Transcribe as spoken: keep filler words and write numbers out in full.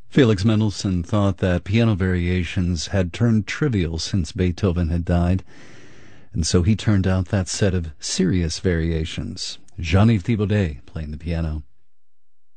Felix Mendelssohn thought that piano variations had turned trivial since Beethoven had died, and so he turned out that set of serious variations. Jean-Yves Thibaudet playing the piano.